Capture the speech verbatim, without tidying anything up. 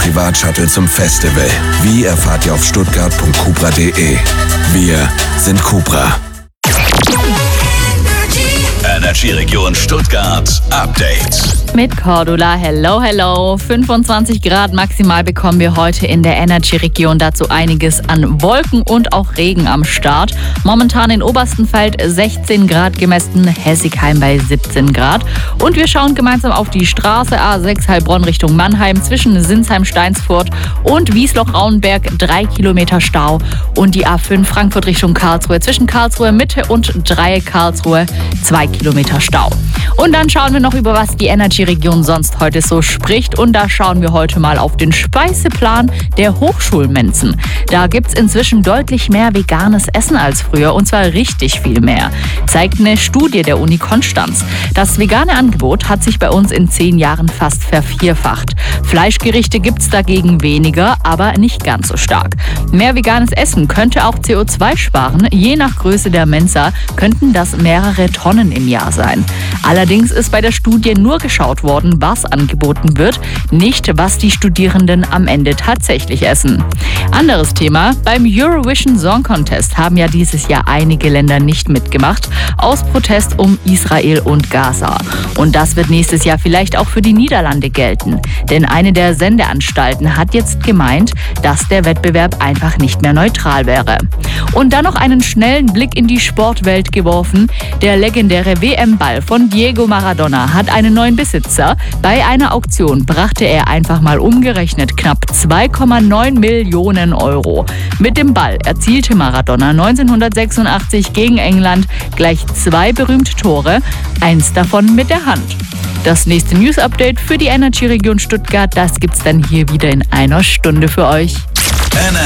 Privatshuttle zum Festival. Wie erfahrt ihr auf stuttgart punkt cupra punkt de. Wir sind Cupra. Energy Region Stuttgart Update. Mit Cordula, hello, hello. fünfundzwanzig Grad maximal bekommen wir heute in der Energy Region. Dazu einiges an Wolken und auch Regen am Start. Momentan in Oberstenfeld sechzehn Grad gemessen, Hessigheim bei siebzehn Grad. Und wir schauen gemeinsam auf die Straße A sechs Heilbronn Richtung Mannheim zwischen Sinsheim-Steinsfurt und Wiesloch-Rauenberg, drei Kilometer Stau. Und die A fünf Frankfurt Richtung Karlsruhe zwischen Karlsruhe Mitte und Dreieck Karlsruhe, zwei Kilometer Stau. Und dann schauen wir noch, über was die Energy-Region sonst heute so spricht. Und da schauen wir heute mal auf den Speiseplan der Hochschulmenzen. Da gibt's inzwischen deutlich mehr veganes Essen als früher, und zwar richtig viel mehr, zeigt eine Studie der Uni Konstanz. Das vegane Angebot hat sich bei uns in zehn Jahren fast vervierfacht. Fleischgerichte gibt's dagegen weniger, aber nicht ganz so stark. Mehr veganes Essen könnte auch C O zwei sparen. Je nach Größe der Mensa könnten das mehrere Tonnen im Jahr sein. Allerdings ist bei der Studie nur geschaut worden, was angeboten wird, nicht was die Studierenden am Ende tatsächlich essen. Anderes Thema: Beim Eurovision Song Contest haben ja dieses Jahr einige Länder nicht mitgemacht, aus Protest um Israel und Gaza. Und das wird nächstes Jahr vielleicht auch für die Niederlande gelten. Denn eine der Sendeanstalten hat jetzt gemeint, dass der Wettbewerb einfach nicht mehr neutral wäre. Und dann noch einen schnellen Blick in die Sportwelt geworfen. Der legendäre W M-Ball von Diego Maradona hat einen neuen Besitzer. Bei einer Auktion brachte er einfach mal umgerechnet knapp zwei Komma neun Millionen Euro. Mit dem Ball erzielte Maradona neunzehnhundertsechsundachtzig gegen England gleich zwei berühmte Tore, eins davon mit der Hand. Das nächste News-Update für die Energy-Region Stuttgart, das gibt's dann hier wieder in einer Stunde für euch.